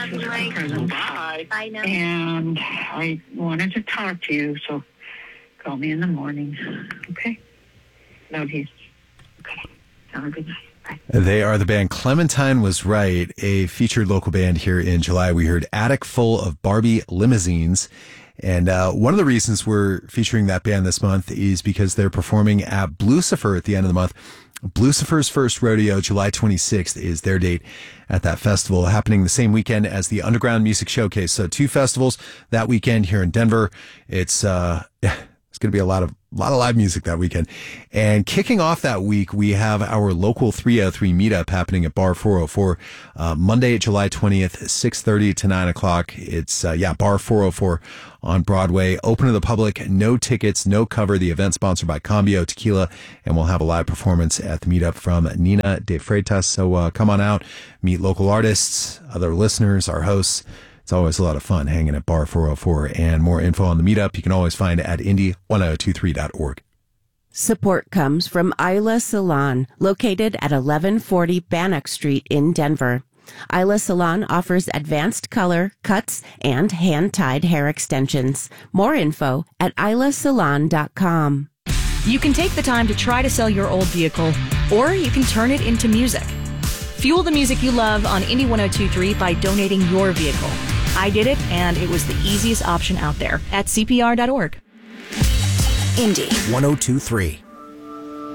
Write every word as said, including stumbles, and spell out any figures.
Christmas presents. Bye. Bye now. And I wanted to talk to you, so call me in the morning. Okay? Love you. Okay. Have a good night. Bye. They are the band Clementine Was Right, a featured local band here in July. We heard Attic Full of Barbie Limousines. And uh, one of the reasons we're featuring that band this month is because they're performing at Blucifer at the end of the month. Blucifer's First Rodeo, July twenty-sixth, is their date at that festival, happening the same weekend as the Underground Music Showcase. So two festivals that weekend here in Denver. It's uh, it's going to be a lot of a lot of live music that weekend. And kicking off that week, we have our local three oh three meetup happening at Bar four oh four, uh, Monday, July twentieth, six thirty to nine o'clock. It's, uh, yeah, Bar four oh four on Broadway. Open to the public, no tickets, no cover. The event sponsored by Cambio Tequila, and we'll have a live performance at the meetup from Nina de Freitas. So uh, come on out, meet local artists, other listeners, our hosts. It's always a lot of fun hanging at Bar four oh four. And more info on the meetup you can always find at indie ten twenty-three dot org. Support comes from Isla Salon, located at eleven forty Bannock Street in Denver. Isla Salon offers advanced color, cuts, and hand-tied hair extensions. More info at isla salon dot com. You can take the time to try to sell your old vehicle, or you can turn it into music. Fuel the music you love on Indie ten twenty-three by donating your vehicle. I did it, and it was the easiest option out there at C P R dot org. Indie ten twenty-three.